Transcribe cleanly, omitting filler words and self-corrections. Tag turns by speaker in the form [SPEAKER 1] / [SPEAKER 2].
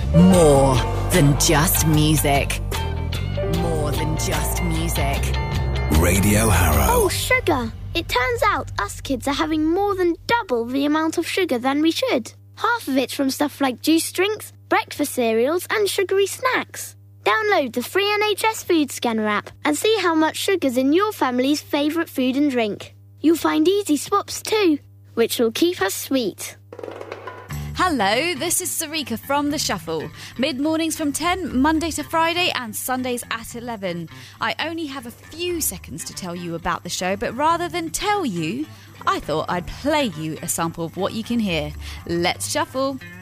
[SPEAKER 1] More than just music. More than just music.
[SPEAKER 2] Radio Harrow.
[SPEAKER 3] Oh, sugar! It turns out us kids are having more than double the amount of sugar than we should. Half of it's from stuff like juice drinks, breakfast cereals and sugary snacks. Download the free NHS Food Scanner app and see how much sugar's in your family's favourite food and drink. You'll find easy swaps too, which will keep us sweet.
[SPEAKER 4] Hello, this is Sarika from The Shuffle. Mid-mornings from 10, Monday to Friday and Sundays at 11. I only have a few seconds to tell you about the show, but rather than tell you, I thought I'd play you a sample of what you can hear. Let's shuffle.